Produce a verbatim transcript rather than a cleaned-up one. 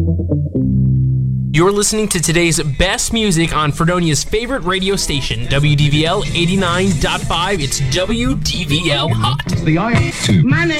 You're listening to today's best music on Fredonia's favorite radio station, W D V L eighty-nine point five. It's W D V L Hot. The I- My name